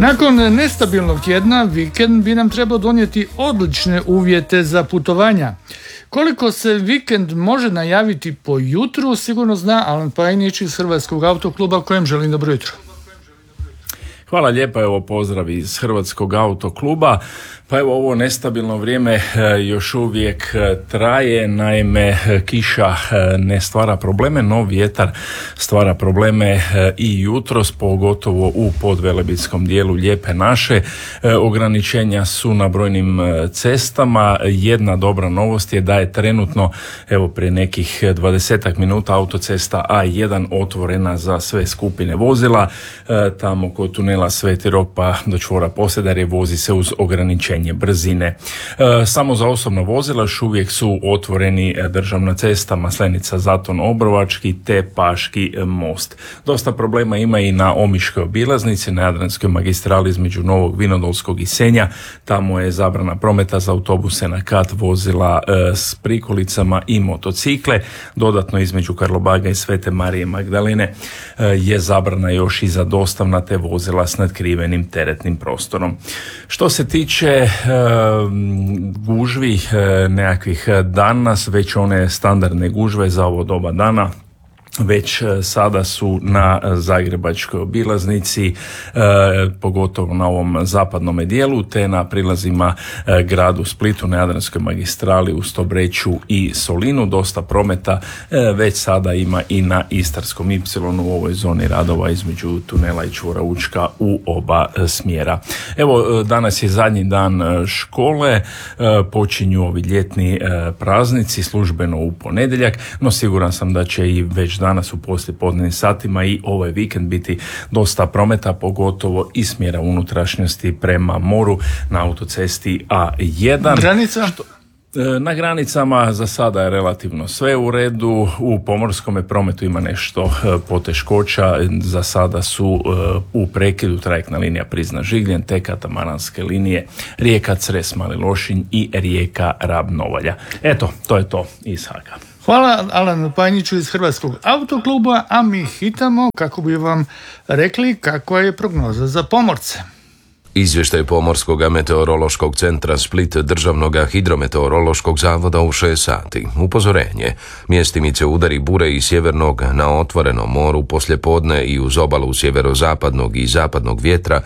Nakon nestabilnog tjedna, vikend bi nam trebao donijeti odlične uvjete za putovanja. Koliko se vikend može najaviti po jutru, sigurno zna Alan Pajnić iz Hrvatskog autokluba, kojem želim dobro jutro. Hvala lijepa, evo pozdrav iz Hrvatskog autokluba. Pa evo, ovo nestabilno vrijeme još uvijek traje, naime kiša ne stvara probleme, no vjetar stvara probleme i jutros, pogotovo u podvelebitskom dijelu Lijepe naše. Ograničenja su na brojnim cestama. Jedna dobra novost je da je trenutno, evo prije nekih 20 minuta, autocesta A1 otvorena za sve skupine vozila. Tamo kod tunela Sveti Rok pa do čvora Posedarje vozi se uz ograničenje brzine. Samo za osobna vozila još uvijek su otvoreni državna cesta Maslenica Zaton Obrovački te Paški most. Dosta problema ima i na Omiškoj obilaznici, na Jadranskoj magistrali između Novog Vinodolskog i Senja. Tamo je zabrana prometa za autobuse na kat, vozila s prikolicama i motocikle. Dodatno između Karlobaga i Svete Marije Magdalene je zabrana još i za dostavna te vozila s nadkrivenim teretnim prostorom. Što se tiče gužvi nekakvih danas, već one standardne gužve za ovo doba dana već sada su na Zagrebačkoj obilaznici, pogotovo na ovom zapadnom dijelu, te na prilazima gradu Splitu, na Jadranskoj magistrali u Stobreću i Solinu. Dosta prometa već sada ima i na Istarskom Y u ovoj zoni radova između tunela i čvora Učka u oba smjera. Evo, danas je zadnji dan škole, počinju ovi ljetni praznici službeno u ponedjeljak, no siguran sam da će i već danas u poslijepodnevnim satima i ovaj vikend biti dosta prometa, pogotovo iz smjera unutrašnjosti prema moru na autocesti A1. Granica? Na granicama za sada je relativno sve u redu, u pomorskome prometu ima nešto poteškoća, za sada su u prekidu trajektna linija Prizna-Žigljen te katamaranske linije Rijeka Cres Mali Lošinj i Rijeka Rab Novalja. Eto, to je to iz Haga. Hvala Alanu Pajniću iz Hrvatskog autokluba, a mi hitamo kako bi vam rekli kakva je prognoza za pomorce. Izvještaj Pomorskog meteorološkog centra Split Državnog hidrometeorološkog zavoda u 6 sati. Upozorenje. Mjestimice udari bure iz sjevernog na otvorenom moru poslijepodne i uz obalu sjeverozapadnog i zapadnog vjetra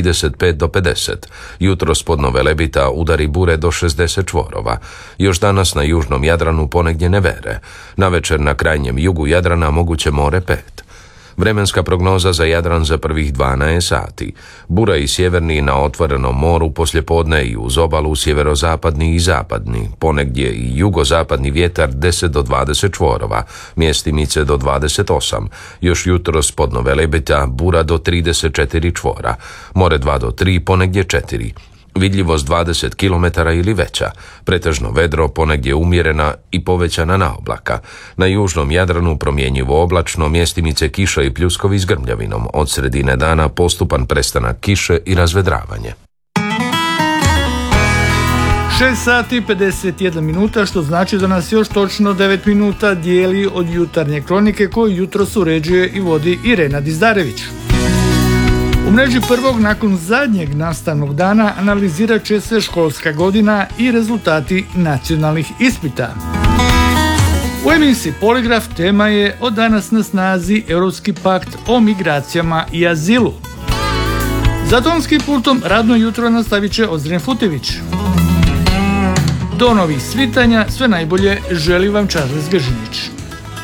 35 do 50. Jutros pod Velebita udari bure do 60 čvorova. Još danas na južnom Jadranu ponegdje nevere. Navečer na krajnjem jugu Jadrana moguće more 5. Vremenska prognoza za Jadran za prvih 12 sati. Bura i sjeverni na otvorenom moru poslijepodne i uz obalu sjeverozapadni i zapadni. Ponegdje i jugozapadni vjetar 10 do 20 čvorova. Mjestimice do 28. Još jutros pod Velebita bura do 34 čvora. More 2 do 3, ponegdje 4. Vidljivost 20 km ili veća, pretežno vedro, ponegdje umjerena i povećana na oblaka. Na južnom Jadranu promjenjivo oblačno, mjestimice kiša i pljuskovi s grmljavinom. Od sredine dana postupan prestanak kiše i razvedravanje. 6 sati 51 minuta, što znači da nas još točno 9 minuta dijeli od jutarnje kronike koju jutros uređuje i vodi Irena Dizdarević. U mreži prvog, nakon zadnjeg nastavnog dana, analizirat će se školska godina i rezultati nacionalnih ispita. U emisiji Poligraf tema je od danas na snazi Europski pakt o migracijama i azilu. Za tonskim pultom radno jutro nastavit će Ozren Futević. Do novih svitanja, sve najbolje želi vam Charles Gržinić.